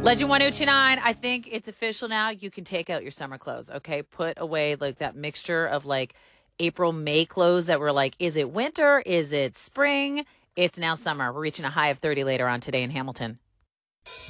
Legend 1029, I think it's official now. You can take out your summer clothes, okay? Put away like that mixture of like April, May clothes that were like, is it winter? Is it spring? It's now summer. We're reaching a high of 30 later on today in Hamilton.